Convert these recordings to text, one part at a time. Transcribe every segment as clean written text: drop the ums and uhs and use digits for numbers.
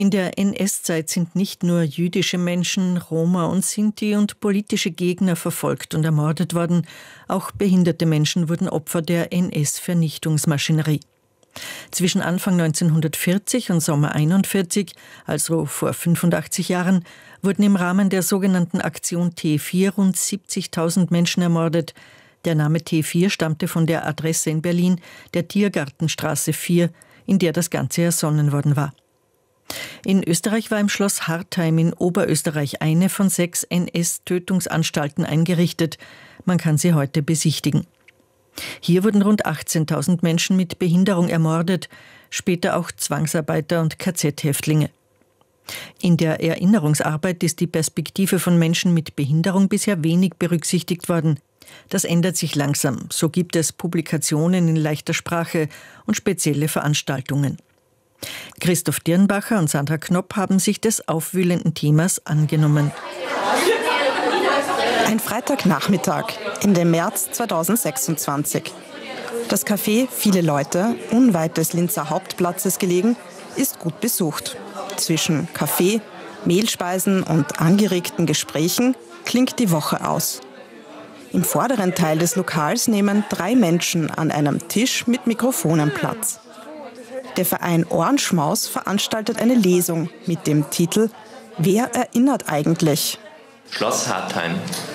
In der NS-Zeit sind nicht nur jüdische Menschen, Roma und Sinti und politische Gegner verfolgt und ermordet worden, auch behinderte Menschen wurden Opfer der NS-Vernichtungsmaschinerie. Zwischen Anfang 1940 und Sommer 1941, also vor 85 Jahren, wurden im Rahmen der sogenannten Aktion T4 rund 70.000 Menschen ermordet. Der Name T4 stammte von der Adresse in Berlin, der Tiergartenstraße 4, in der das Ganze ersonnen worden war. In Österreich war im Schloss Hartheim in Oberösterreich eine von 6 NS-Tötungsanstalten eingerichtet. Man kann sie heute besichtigen. Hier wurden rund 18.000 Menschen mit Behinderung ermordet, später auch Zwangsarbeiter und KZ-Häftlinge. In der Erinnerungsarbeit ist die Perspektive von Menschen mit Behinderung bisher wenig berücksichtigt worden. Das ändert sich langsam. So gibt es Publikationen in leichter Sprache und spezielle Veranstaltungen. Christoph Dirnbacher und Sandra Knopp haben sich des aufwühlenden Themas angenommen. Ein Freitagnachmittag, Ende März 2026. Das Café Viele Leute, unweit des Linzer Hauptplatzes gelegen, ist gut besucht. Zwischen Kaffee, Mehlspeisen und angeregten Gesprächen klingt die Woche aus. Im vorderen Teil des Lokals nehmen 3 Menschen an einem Tisch mit Mikrofonen Platz. Der Verein Ohrenschmaus veranstaltet eine Lesung mit dem Titel »Wer erinnert eigentlich?« Schloss Hartheim.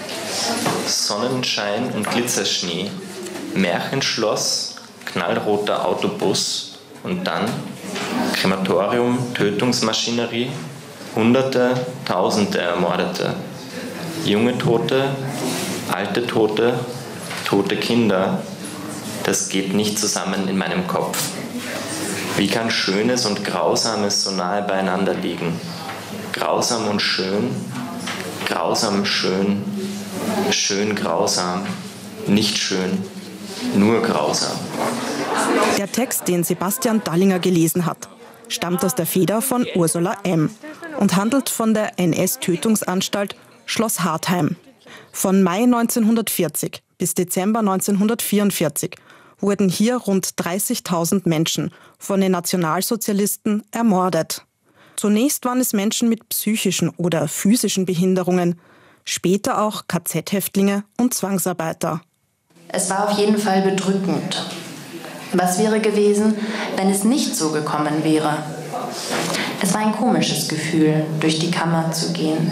Sonnenschein und Glitzerschnee. Märchenschloss, knallroter Autobus und dann Krematorium, Tötungsmaschinerie, Hunderte, Tausende Ermordete. Junge Tote, alte Tote, tote Kinder. Das geht nicht zusammen in meinem Kopf. Wie kann Schönes und Grausames so nahe beieinander liegen? Grausam und schön, grausam schön, schön grausam, nicht schön, nur grausam. Der Text, den Sebastian Dallinger gelesen hat, stammt aus der Feder von Ursula M. und handelt von der NS-Tötungsanstalt Schloss Hartheim. Von Mai 1940 bis Dezember 1944 wurden hier rund 30.000 Menschen von den Nationalsozialisten ermordet. Zunächst waren es Menschen mit psychischen oder physischen Behinderungen, später auch KZ-Häftlinge und Zwangsarbeiter. Es war auf jeden Fall bedrückend. Was wäre gewesen, wenn es nicht so gekommen wäre? Es war ein komisches Gefühl, durch die Kammer zu gehen.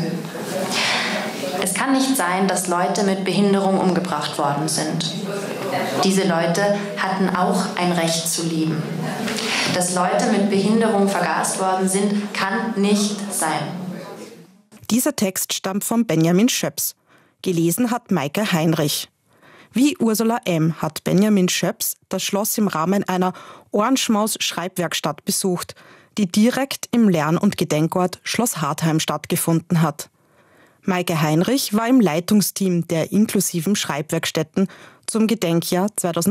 Es kann nicht sein, dass Leute mit Behinderung umgebracht worden sind. Diese Leute hatten auch ein Recht zu leben. Dass Leute mit Behinderung vergast worden sind, kann nicht sein. Dieser Text stammt von Benjamin Schöps. Gelesen hat Maike Heinrich. Wie Ursula M. hat Benjamin Schöps das Schloss im Rahmen einer Ohrenschmaus-Schreibwerkstatt besucht, die direkt im Lern- und Gedenkort Schloss Hartheim stattgefunden hat. Maike Heinrich war im Leitungsteam der inklusiven Schreibwerkstätten zum Gedenkjahr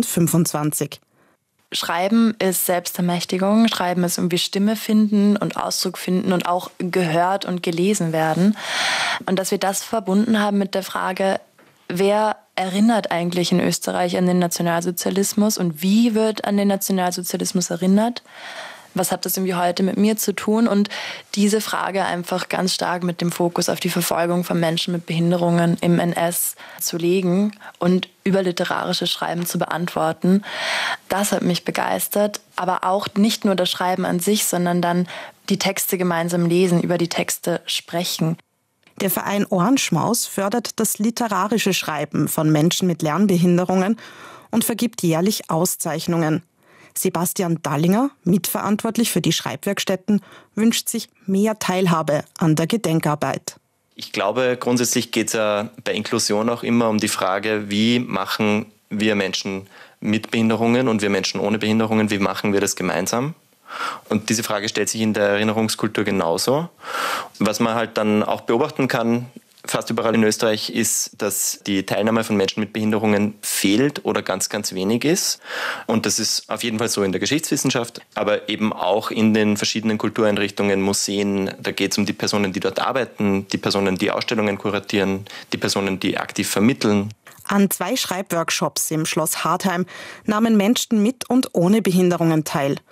2025. Schreiben ist Selbstermächtigung, Schreiben ist irgendwie Stimme finden und Ausdruck finden und auch gehört und gelesen werden. Und dass wir das verbunden haben mit der Frage, wer erinnert eigentlich in Österreich an den Nationalsozialismus und wie wird an den Nationalsozialismus erinnert? Was hat das irgendwie heute mit mir zu tun? Und diese Frage einfach ganz stark mit dem Fokus auf die Verfolgung von Menschen mit Behinderungen im NS zu legen und über literarisches Schreiben zu beantworten, das hat mich begeistert. Aber auch nicht nur das Schreiben an sich, sondern dann die Texte gemeinsam lesen, über die Texte sprechen. Der Verein Ohrenschmaus fördert das literarische Schreiben von Menschen mit Lernbehinderungen und vergibt jährlich Auszeichnungen. Sebastian Dallinger, mitverantwortlich für die Schreibwerkstätten, wünscht sich mehr Teilhabe an der Gedenkarbeit. Ich glaube, grundsätzlich geht es ja bei Inklusion auch immer um die Frage, wie machen wir Menschen mit Behinderungen und wir Menschen ohne Behinderungen, wie machen wir das gemeinsam? Und diese Frage stellt sich in der Erinnerungskultur genauso. Was man halt dann auch beobachten kann, fast überall in Österreich, ist, dass die Teilnahme von Menschen mit Behinderungen fehlt oder ganz, ganz wenig ist. Und das ist auf jeden Fall so in der Geschichtswissenschaft, aber eben auch in den verschiedenen Kultureinrichtungen, Museen. Da geht es um die Personen, die dort arbeiten, die Personen, die Ausstellungen kuratieren, die Personen, die aktiv vermitteln. An 2 Schreibworkshops im Schloss Hartheim nahmen Menschen mit und ohne Behinderungen teil.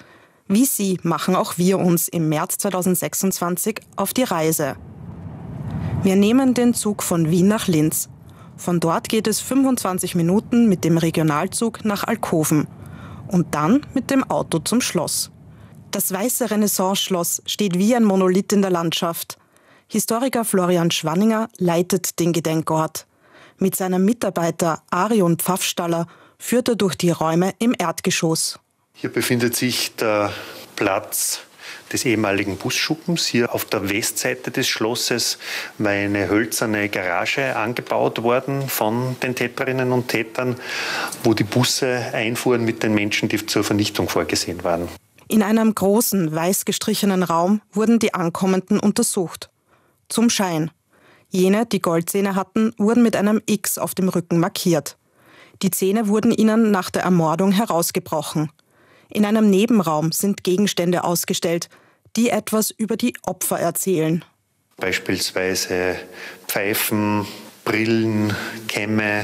Wie sie machen auch wir uns im März 2026 auf die Reise. Wir nehmen den Zug von Wien nach Linz. Von dort geht es 25 Minuten mit dem Regionalzug nach Alkoven und dann mit dem Auto zum Schloss. Das weiße Renaissance-Schloss steht wie ein Monolith in der Landschaft. Historiker Florian Schwanninger leitet den Gedenkort. Mit seinem Mitarbeiter Arion Pfaffstaller führt er durch die Räume im Erdgeschoss. Hier befindet sich der Platz des ehemaligen Busschuppens. Hier auf der Westseite des Schlosses war eine hölzerne Garage angebaut worden von den Täterinnen und Tätern, wo die Busse einfuhren mit den Menschen, die zur Vernichtung vorgesehen waren. In einem großen, weiß gestrichenen Raum wurden die Ankommenden untersucht. Zum Schein. Jene, die Goldzähne hatten, wurden mit einem X auf dem Rücken markiert. Die Zähne wurden ihnen nach der Ermordung herausgebrochen. In einem Nebenraum sind Gegenstände ausgestellt, die etwas über die Opfer erzählen. Beispielsweise Pfeifen, Brillen, Kämme,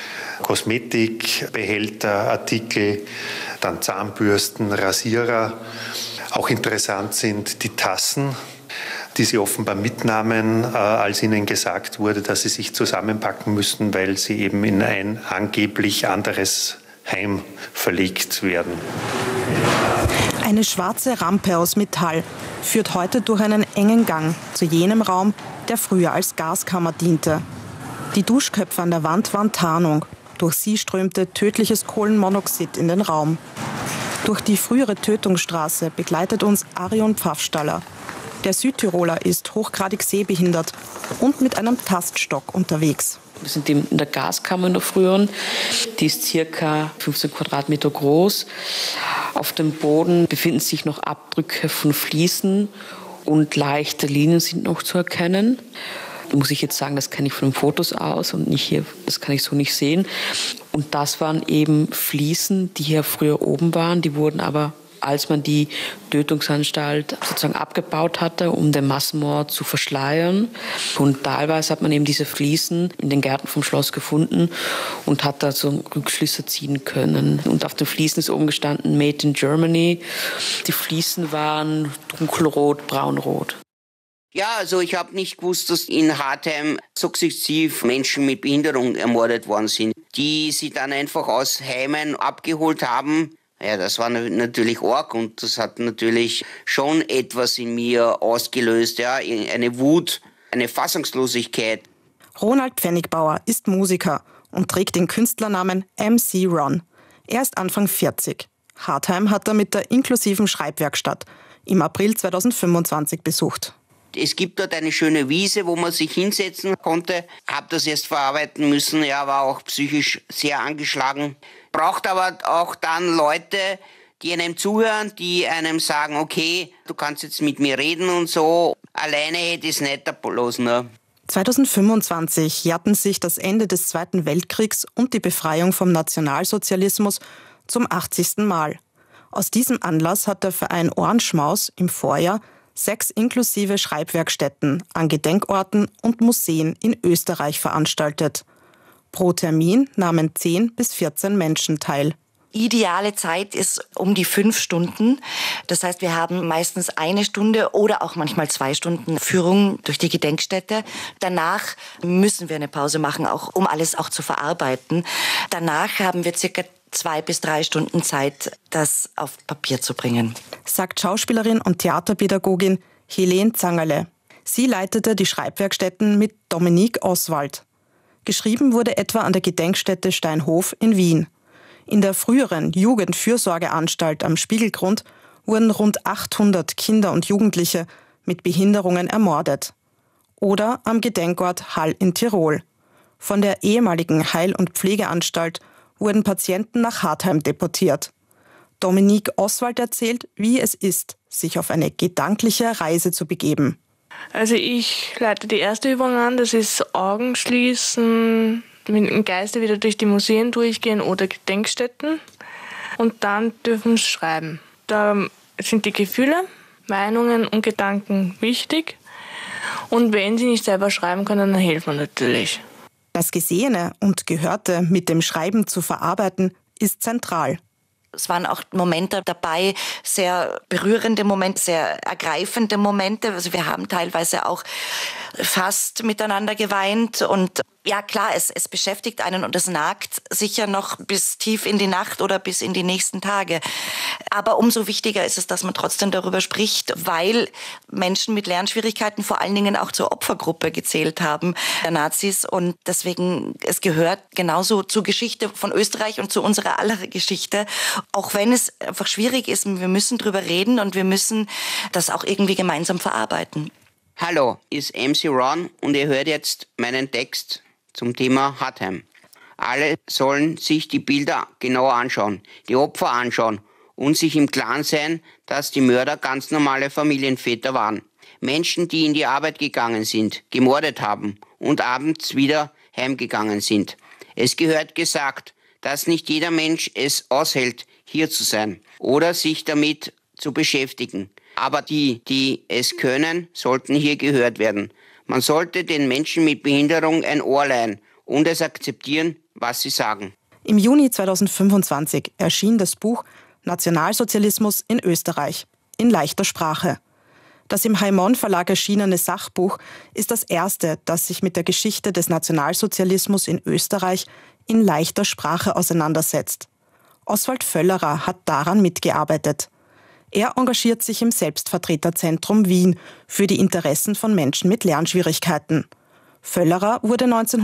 Kosmetikbehälter, Artikel, dann Zahnbürsten, Rasierer. Auch interessant sind die Tassen, die sie offenbar mitnahmen, als ihnen gesagt wurde, dass sie sich zusammenpacken müssten, weil sie eben in ein angeblich anderes Heim verlegt werden. Eine schwarze Rampe aus Metall führt heute durch einen engen Gang zu jenem Raum, der früher als Gaskammer diente. Die Duschköpfe an der Wand waren Tarnung. Durch sie strömte tödliches Kohlenmonoxid in den Raum. Durch die frühere Tötungsstraße begleitet uns Arion Pfaffstaller. Der Südtiroler ist hochgradig sehbehindert und mit einem Taststock unterwegs. Wir sind in der Gaskammer in der früheren. Die ist ca. 15 Quadratmeter groß. Auf dem Boden befinden sich noch Abdrücke von Fliesen und leichte Linien sind noch zu erkennen. Da muss ich jetzt sagen, das kenne ich von den Fotos aus und nicht hier, das kann ich so nicht sehen. Und das waren eben Fliesen, die hier früher oben waren. Die wurden aber, als man die Tötungsanstalt sozusagen abgebaut hatte, um den Massenmord zu verschleiern. Und teilweise hat man eben diese Fliesen in den Gärten vom Schloss gefunden und hat da so Rückschlüsse ziehen können. Und auf den Fliesen ist oben gestanden Made in Germany. Die Fliesen waren dunkelrot, braunrot. Ja, also ich habe nicht gewusst, dass in Hartheim sukzessiv Menschen mit Behinderung ermordet worden sind, die sie dann einfach aus Heimen abgeholt haben. Ja, das war natürlich arg und das hat natürlich schon etwas in mir ausgelöst, ja, eine Wut, eine Fassungslosigkeit. Ronald Pfennigbauer ist Musiker und trägt den Künstlernamen MC Ron. Er ist Anfang 40. Hartheim hat er mit der inklusiven Schreibwerkstatt im April 2025 besucht. Es gibt dort eine schöne Wiese, wo man sich hinsetzen konnte. Habe das erst verarbeiten müssen, ja, war auch psychisch sehr angeschlagen. Braucht aber auch dann Leute, die einem zuhören, die einem sagen, okay, du kannst jetzt mit mir reden und so. Alleine hätte ich es nicht ablassen. Ne? 2025 jährten sich das Ende des Zweiten Weltkriegs und die Befreiung vom Nationalsozialismus zum 80. Mal. Aus diesem Anlass hat der Verein Ohrenschmaus im Vorjahr 6 inklusive Schreibwerkstätten an Gedenkorten und Museen in Österreich veranstaltet. Pro Termin nahmen 10 bis 14 Menschen teil. Ideale Zeit ist um die 5 Stunden. Das heißt, wir haben meistens 1 Stunde oder auch manchmal 2 Stunden Führung durch die Gedenkstätte. Danach müssen wir eine Pause machen, auch um alles auch zu verarbeiten. Danach haben wir circa 2 bis 3 Stunden Zeit, das auf Papier zu bringen. Sagt Schauspielerin und Theaterpädagogin Helene Zangerle. Sie leitete die Schreibwerkstätten mit Dominique Oswald. Geschrieben wurde etwa an der Gedenkstätte Steinhof in Wien. In der früheren Jugendfürsorgeanstalt am Spiegelgrund wurden rund 800 Kinder und Jugendliche mit Behinderungen ermordet. Oder am Gedenkort Hall in Tirol. Von der ehemaligen Heil- und Pflegeanstalt wurden Patienten nach Hartheim deportiert. Dominique Oswald erzählt, wie es ist, sich auf eine gedankliche Reise zu begeben. Also ich leite die erste Übung an, das ist Augen schließen, mit dem Geiste wieder durch die Museen durchgehen oder Gedenkstätten und dann dürfen sie schreiben. Da sind die Gefühle, Meinungen und Gedanken wichtig und wenn sie nicht selber schreiben können, dann hilft man natürlich. Das Gesehene und Gehörte mit dem Schreiben zu verarbeiten, ist zentral. Es waren auch Momente dabei, sehr berührende Momente, sehr ergreifende Momente. Also wir haben teilweise auch fast miteinander geweint und ja klar, es beschäftigt einen und es nagt sicher noch bis tief in die Nacht oder bis in die nächsten Tage. Aber umso wichtiger ist es, dass man trotzdem darüber spricht, weil Menschen mit Lernschwierigkeiten vor allen Dingen auch zur Opfergruppe gezählt haben, der Nazis. Und deswegen, es gehört genauso zur Geschichte von Österreich und zu unserer aller Geschichte. Auch wenn es einfach schwierig ist, wir müssen drüber reden und wir müssen das auch irgendwie gemeinsam verarbeiten. Hallo, ist MC Ron und ihr hört jetzt meinen Text zum Thema Hartheim. Alle sollen sich die Bilder genauer anschauen, die Opfer anschauen und sich im Klaren sein, dass die Mörder ganz normale Familienväter waren. Menschen, die in die Arbeit gegangen sind, gemordet haben und abends wieder heimgegangen sind. Es gehört gesagt, dass nicht jeder Mensch es aushält, hier zu sein oder sich damit zu beschäftigen. Aber die es können, sollten hier gehört werden. Man sollte den Menschen mit Behinderung ein Ohr leihen und es akzeptieren, was sie sagen. Im Juni 2025 erschien das Buch Nationalsozialismus in Österreich in leichter Sprache. Das im Haimon Verlag erschienene Sachbuch ist das erste, das sich mit der Geschichte des Nationalsozialismus in Österreich in leichter Sprache auseinandersetzt. Oswald Völlerer hat daran mitgearbeitet. Er engagiert sich im Selbstvertreterzentrum Wien für die Interessen von Menschen mit Lernschwierigkeiten. Völlerer wurde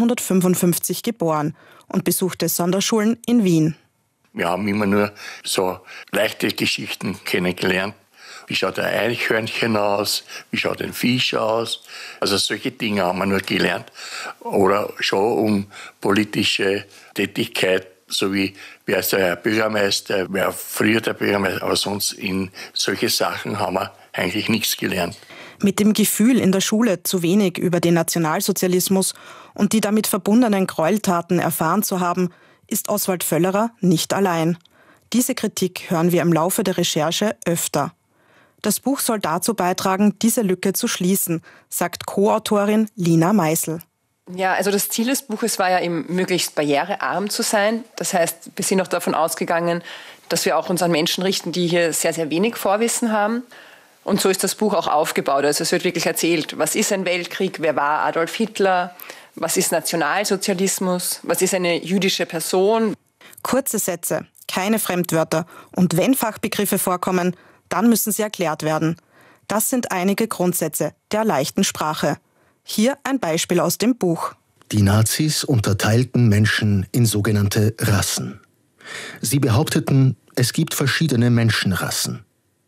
1955 geboren und besuchte Sonderschulen in Wien. Wir haben immer nur so leichte Geschichten kennengelernt. Wie schaut ein Eichhörnchen aus? Wie schaut ein Fisch aus? Also solche Dinge haben wir nur gelernt. Oder schon um politische Tätigkeit, so wie wer ist der Herr Bürgermeister, wer früher der Bürgermeister, aber sonst in solche Sachen haben wir eigentlich nichts gelernt. Mit dem Gefühl, in der Schule zu wenig über den Nationalsozialismus und die damit verbundenen Gräueltaten erfahren zu haben, ist Oswald Völlerer nicht allein. Diese Kritik hören wir im Laufe der Recherche öfter. Das Buch soll dazu beitragen, diese Lücke zu schließen, sagt Co-Autorin Lina Meißel. Ja, also das Ziel des Buches war ja eben, möglichst barrierearm zu sein. Das heißt, wir sind auch davon ausgegangen, dass wir auch uns an Menschen richten, die hier sehr, sehr wenig Vorwissen haben. Und so ist das Buch auch aufgebaut. Also es wird wirklich erzählt, was ist ein Weltkrieg, wer war Adolf Hitler, was ist Nationalsozialismus, was ist eine jüdische Person. Kurze Sätze, keine Fremdwörter und wenn Fachbegriffe vorkommen, dann müssen sie erklärt werden. Das sind einige Grundsätze der leichten Sprache. Hier ein Beispiel aus dem Buch. Die Nazis unterteilten Menschen in sogenannte Rassen. Sie behaupteten, es gibt verschiedene Menschenrassen.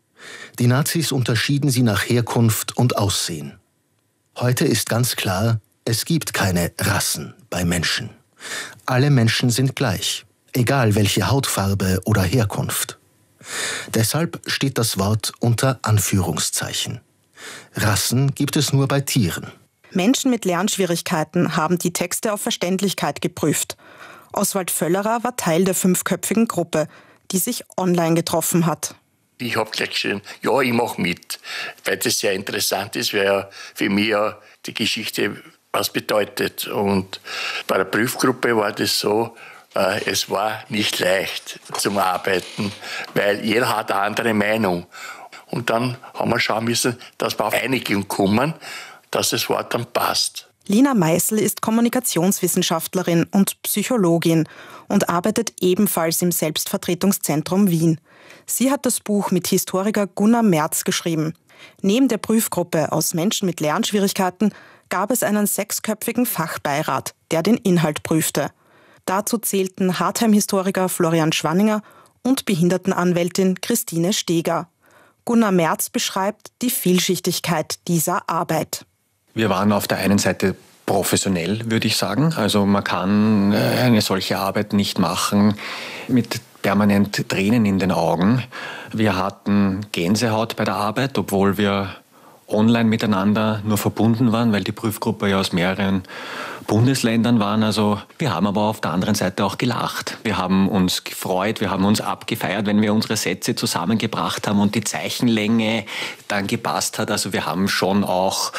Die Nazis unterschieden sie nach Herkunft und Aussehen. Heute ist ganz klar, es gibt keine Rassen bei Menschen. Alle Menschen sind gleich, egal welche Hautfarbe oder Herkunft. Deshalb steht das Wort unter Anführungszeichen. Rassen gibt es nur bei Tieren. Menschen mit Lernschwierigkeiten haben die Texte auf Verständlichkeit geprüft. Oswald Völlerer war Teil der 5-köpfigen Gruppe, die sich online getroffen hat. Ich habe gleich geschrieben, ja, ich mache mit, weil das sehr interessant ist, weil ja für mich ja die Geschichte was bedeutet. Und bei der Prüfgruppe war das so, es war nicht leicht zum Arbeiten, weil jeder hat eine andere Meinung. Und dann haben wir schauen müssen, dass wir auf Einigung kommen, dass das Wort dann passt. Lina Meißel ist Kommunikationswissenschaftlerin und Psychologin und arbeitet ebenfalls im Selbstvertretungszentrum Wien. Sie hat das Buch mit Historiker Gunnar Merz geschrieben. Neben der Prüfgruppe aus Menschen mit Lernschwierigkeiten gab es einen 6-köpfigen Fachbeirat, der den Inhalt prüfte. Dazu zählten Hartheim-Historiker Florian Schwanninger und Behindertenanwältin Christine Steger. Gunnar Merz beschreibt die Vielschichtigkeit dieser Arbeit. Wir waren auf der einen Seite professionell, würde ich sagen. Also man kann eine solche Arbeit nicht machen mit permanent Tränen in den Augen. Wir hatten Gänsehaut bei der Arbeit, obwohl wir online miteinander nur verbunden waren, weil die Prüfgruppe ja aus mehreren Bundesländern waren. Also wir haben aber auf der anderen Seite auch gelacht. Wir haben uns gefreut, wir haben uns abgefeiert, wenn wir unsere Sätze zusammengebracht haben und die Zeichenlänge dann gepasst hat. Also wir haben schon auch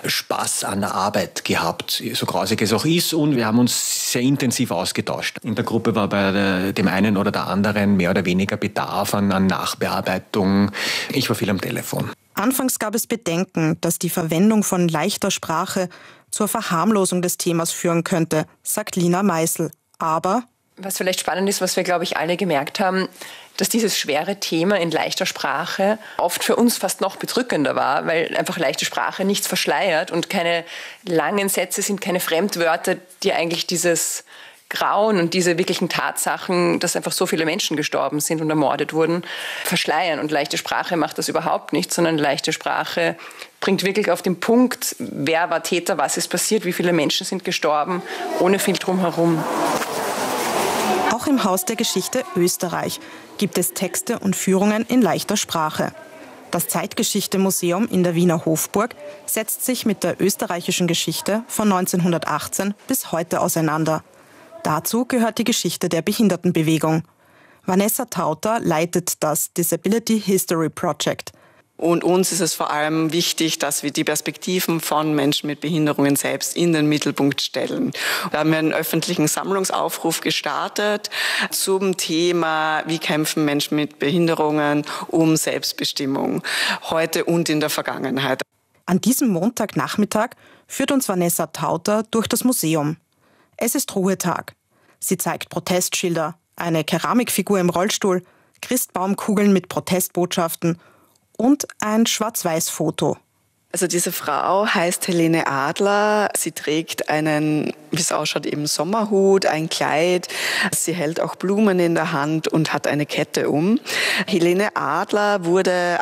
Spaß an der Arbeit gehabt, so grausig es auch ist. Und wir haben uns sehr intensiv ausgetauscht. In der Gruppe war bei dem einen oder der anderen mehr oder weniger Bedarf an Nachbearbeitung. Ich war viel am Telefon. Anfangs gab es Bedenken, dass die Verwendung von leichter Sprache zur Verharmlosung des Themas führen könnte, sagt Lina Meißel. Aber was vielleicht spannend ist, was wir, glaube ich, alle gemerkt haben, dass dieses schwere Thema in leichter Sprache oft für uns fast noch bedrückender war, weil einfach leichte Sprache nichts verschleiert und keine langen Sätze sind, keine Fremdwörter, die eigentlich dieses Grauen und diese wirklichen Tatsachen, dass einfach so viele Menschen gestorben sind und ermordet wurden, verschleiern. Und leichte Sprache macht das überhaupt nicht, sondern leichte Sprache bringt wirklich auf den Punkt, wer war Täter, was ist passiert, wie viele Menschen sind gestorben, ohne viel drumherum. Auch im Haus der Geschichte Österreich gibt es Texte und Führungen in leichter Sprache. Das Zeitgeschichte-Museum in der Wiener Hofburg setzt sich mit der österreichischen Geschichte von 1918 bis heute auseinander. Dazu gehört die Geschichte der Behindertenbewegung. Vanessa Tauter leitet das Disability History Project. Und uns ist es vor allem wichtig, dass wir die Perspektiven von Menschen mit Behinderungen selbst in den Mittelpunkt stellen. Da haben wir einen öffentlichen Sammlungsaufruf gestartet zum Thema, wie kämpfen Menschen mit Behinderungen um Selbstbestimmung, heute und in der Vergangenheit. An diesem Montagnachmittag führt uns Vanessa Tauter durch das Museum. Es ist Ruhetag. Sie zeigt Protestschilder, eine Keramikfigur im Rollstuhl, Christbaumkugeln mit Protestbotschaften und ein Schwarz-Weiß-Foto. Also diese Frau heißt Helene Adler. Sie trägt einen, wie es ausschaut, eben Sommerhut, ein Kleid. Sie hält auch Blumen in der Hand und hat eine Kette um. Helene Adler wurde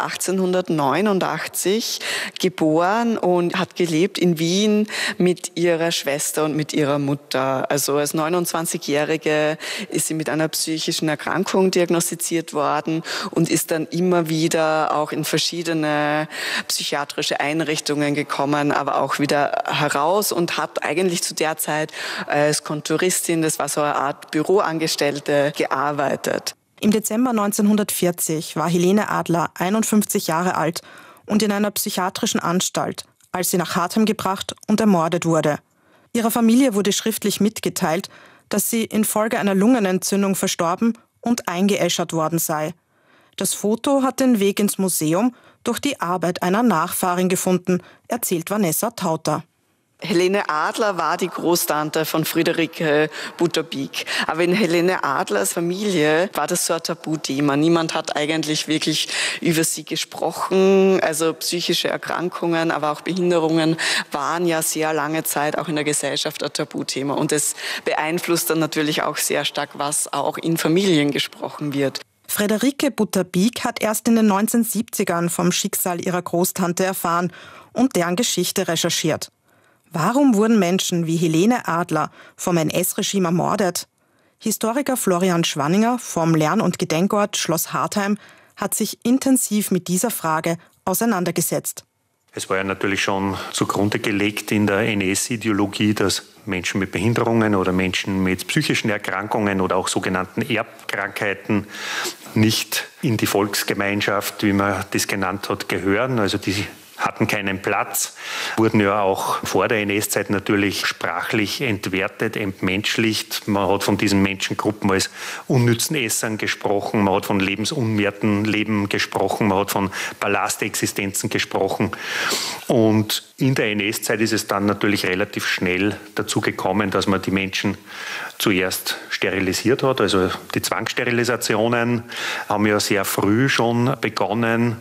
1889 geboren und hat gelebt in Wien mit ihrer Schwester und mit ihrer Mutter. Also als 29-Jährige ist sie mit einer psychischen Erkrankung diagnostiziert worden und ist dann immer wieder auch in verschiedene psychiatrische Einrichtungen gekommen, aber auch wieder heraus und hat eigentlich zu der Zeit als Konturistin, das war so eine Art Büroangestellte, gearbeitet. Im Dezember 1940 war Helene Adler 51 Jahre alt und in einer psychiatrischen Anstalt, als sie nach Hartheim gebracht und ermordet wurde. Ihrer Familie wurde schriftlich mitgeteilt, dass sie infolge einer Lungenentzündung verstorben und eingeäschert worden sei. Das Foto hat den Weg ins Museum durch die Arbeit einer Nachfahrin gefunden, erzählt Vanessa Tauter. Helene Adler war die Großtante von Friederike Butterbiek. Aber in Helene Adlers Familie war das so ein Tabuthema. Niemand hat eigentlich wirklich über sie gesprochen. Also psychische Erkrankungen, aber auch Behinderungen waren ja sehr lange Zeit auch in der Gesellschaft ein Tabuthema. Und es beeinflusst dann natürlich auch sehr stark, was auch in Familien gesprochen wird. Friederike Butterbiek hat erst in den 1970ern vom Schicksal ihrer Großtante erfahren und deren Geschichte recherchiert. Warum wurden Menschen wie Helene Adler vom NS-Regime ermordet? Historiker Florian Schwanninger vom Lern- und Gedenkort Schloss Hartheim hat sich intensiv mit dieser Frage auseinandergesetzt. Es war ja natürlich schon zugrunde gelegt in der NS-Ideologie, dass Menschen mit Behinderungen oder Menschen mit psychischen Erkrankungen oder auch sogenannten Erbkrankheiten nicht in die Volksgemeinschaft, wie man das genannt hat, gehören. Also die hatten keinen Platz, wurden ja auch vor der NS-Zeit natürlich sprachlich entwertet, entmenschlicht. Man hat von diesen Menschengruppen als unnützen Essern gesprochen, man hat von lebensunwerten Leben gesprochen, man hat von Ballastexistenzen gesprochen. Und in der NS-Zeit ist es dann natürlich relativ schnell dazu gekommen, dass man die Menschen zuerst sterilisiert hat. Also die Zwangssterilisationen haben ja sehr früh schon begonnen.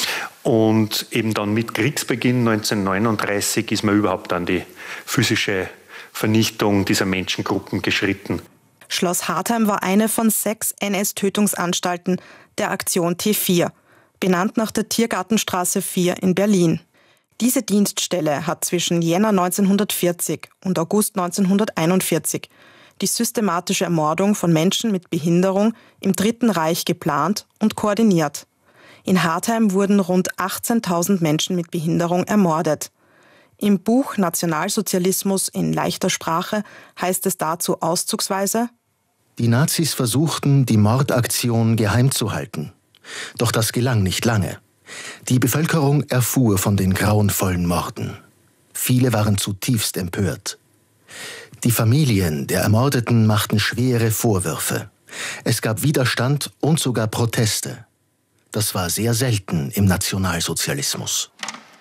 Und eben dann mit Kriegsbeginn 1939 ist man überhaupt an die physische Vernichtung dieser Menschengruppen geschritten. Schloss Hartheim war eine von 6 NS-Tötungsanstalten der Aktion T4, benannt nach der Tiergartenstraße 4 in Berlin. Diese Dienststelle hat zwischen Jänner 1940 und August 1941 die systematische Ermordung von Menschen mit Behinderung im Dritten Reich geplant und koordiniert. In Hartheim wurden rund 18.000 Menschen mit Behinderung ermordet. Im Buch Nationalsozialismus in leichter Sprache heißt es dazu auszugsweise: Die Nazis versuchten, die Mordaktion geheim zu halten. Doch das gelang nicht lange. Die Bevölkerung erfuhr von den grauenvollen Morden. Viele waren zutiefst empört. Die Familien der Ermordeten machten schwere Vorwürfe. Es gab Widerstand und sogar Proteste. Das war sehr selten im Nationalsozialismus.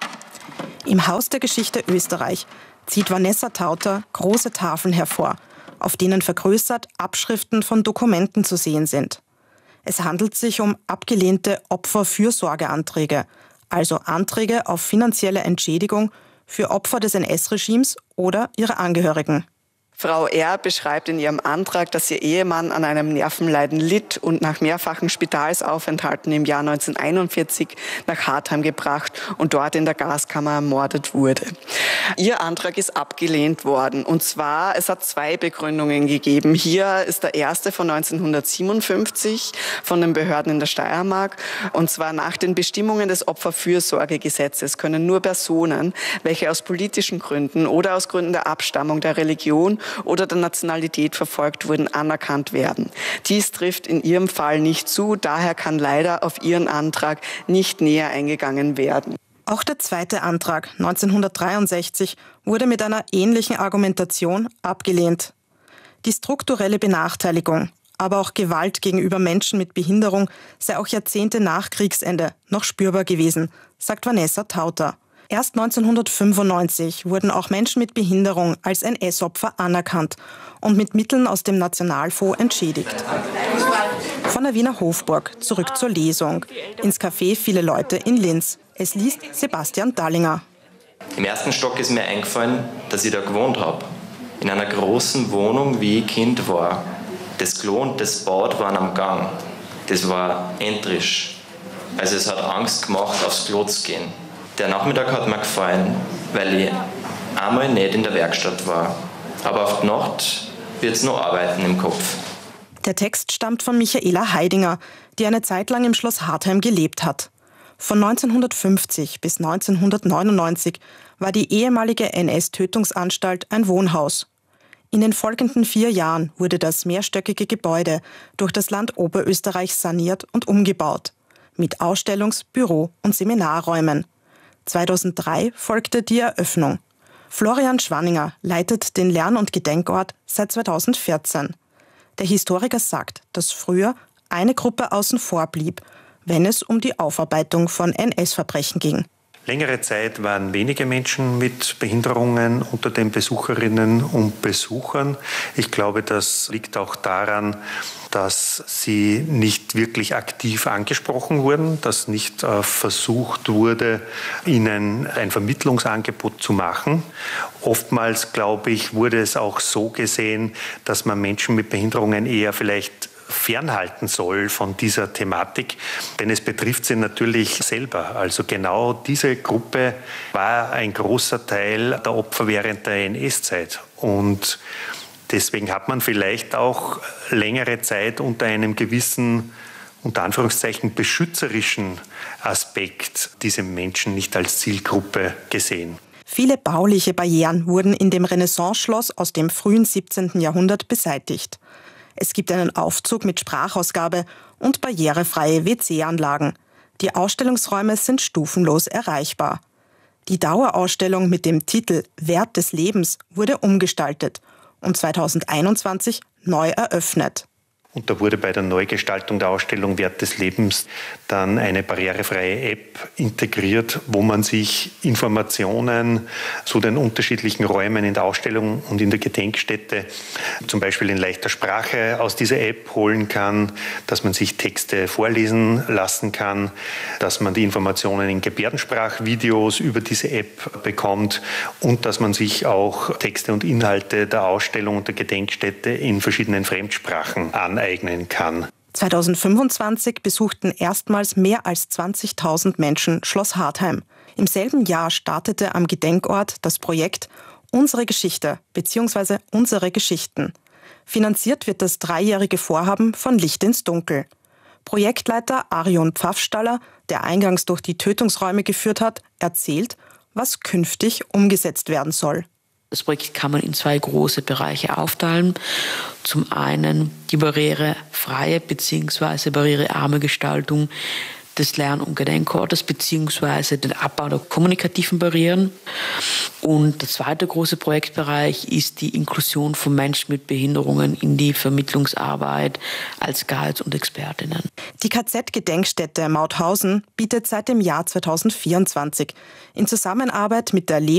Im Haus der Geschichte Österreich zieht Vanessa Tauter große Tafeln hervor, auf denen vergrößert Abschriften von Dokumenten zu sehen sind. Es handelt sich um abgelehnte Opferfürsorgeanträge, also Anträge auf finanzielle Entschädigung für Opfer des NS-Regimes oder ihre Angehörigen. Frau R. beschreibt in ihrem Antrag, dass ihr Ehemann an einem Nervenleiden litt und nach mehrfachen Spitalsaufenthalten im Jahr 1941 nach Hartheim gebracht und dort in der Gaskammer ermordet wurde. Ihr Antrag ist abgelehnt worden. Und zwar, es hat 2 Begründungen gegeben. Hier ist der erste von 1957 von den Behörden in der Steiermark. Und zwar nach den Bestimmungen des Opferfürsorgegesetzes können nur Personen, welche aus politischen Gründen oder aus Gründen der Abstammung, der Religion oder der Nationalität verfolgt wurden, anerkannt werden. Dies trifft in ihrem Fall nicht zu, daher kann leider auf ihren Antrag nicht näher eingegangen werden. Auch der zweite Antrag 1963 wurde mit einer ähnlichen Argumentation abgelehnt. Die strukturelle Benachteiligung, aber auch Gewalt gegenüber Menschen mit Behinderung sei auch Jahrzehnte nach Kriegsende noch spürbar gewesen, sagt Vanessa Tauter. Erst 1995 wurden auch Menschen mit Behinderung als NS-Opfer anerkannt und mit Mitteln aus dem Nationalfonds entschädigt. Von der Wiener Hofburg zurück zur Lesung. Ins Café Viele Leute in Linz. Es liest Sebastian Dallinger. Im ersten Stock ist mir eingefallen, dass ich da gewohnt habe. In einer großen Wohnung, wie ich Kind war. Das Klo und das Bad waren am Gang. Das war entrisch. Also es hat Angst gemacht, aufs Klo zu gehen. Der Nachmittag hat mir gefallen, weil ich einmal nicht in der Werkstatt war. Aber auf die Nacht wird es noch arbeiten im Kopf. Der Text stammt von Michaela Heidinger, die eine Zeit lang im Schloss Hartheim gelebt hat. Von 1950 bis 1999 war die ehemalige NS-Tötungsanstalt ein Wohnhaus. In den folgenden 4 Jahren wurde das mehrstöckige Gebäude durch das Land Oberösterreich saniert und umgebaut. Mit Ausstellungs-, Büro- und Seminarräumen. 2003 folgte die Eröffnung. Florian Schwanninger leitet den Lern- und Gedenkort seit 2014. Der Historiker sagt, dass früher eine Gruppe außen vor blieb, wenn es um die Aufarbeitung von NS-Verbrechen ging. Längere Zeit waren wenige Menschen mit Behinderungen unter den Besucherinnen und Besuchern. Ich glaube, das liegt auch daran, dass sie nicht wirklich aktiv angesprochen wurden, dass nicht versucht wurde, ihnen ein Vermittlungsangebot zu machen. Oftmals, glaube ich, wurde es auch so gesehen, dass man Menschen mit Behinderungen eher vielleicht fernhalten soll von dieser Thematik, denn es betrifft sie natürlich selber. Also genau diese Gruppe war ein großer Teil der Opfer während der NS-Zeit und deswegen hat man vielleicht auch längere Zeit unter einem gewissen, unter Anführungszeichen, beschützerischen Aspekt diese Menschen nicht als Zielgruppe gesehen. Viele bauliche Barrieren wurden in dem Renaissance-Schloss aus dem frühen 17. Jahrhundert beseitigt. Es gibt einen Aufzug mit Sprachausgabe und barrierefreie WC-Anlagen. Die Ausstellungsräume sind stufenlos erreichbar. Die Dauerausstellung mit dem Titel Wert des Lebens wurde umgestaltet und 2021 neu eröffnet. Und da wurde bei der Neugestaltung der Ausstellung Wert des Lebens dann eine barrierefreie App integriert, wo man sich Informationen zu den unterschiedlichen Räumen in der Ausstellung und in der Gedenkstätte zum Beispiel in leichter Sprache aus dieser App holen kann, dass man sich Texte vorlesen lassen kann, dass man die Informationen in Gebärdensprachvideos über diese App bekommt und dass man sich auch Texte und Inhalte der Ausstellung und der Gedenkstätte in verschiedenen Fremdsprachen aneignen kann. 2025 besuchten erstmals mehr als 20.000 Menschen Schloss Hartheim. Im selben Jahr startete am Gedenkort das Projekt Unsere Geschichte bzw. Unsere Geschichten. Finanziert wird das 3-jährige Vorhaben von Licht ins Dunkel. Projektleiter Arion Pfaffstaller, der eingangs durch die Tötungsräume geführt hat, erzählt, was künftig umgesetzt werden soll. Das Projekt kann man in 2 große Bereiche aufteilen. Zum einen die barrierefreie bzw. barrierearme Gestaltung des Lern- und Gedenkortes bzw. den Abbau der kommunikativen Barrieren. Und der zweite große Projektbereich ist die Inklusion von Menschen mit Behinderungen in die Vermittlungsarbeit als Guides und Expertinnen. Die KZ-Gedenkstätte Mauthausen bietet seit dem Jahr 2024 in Zusammenarbeit mit der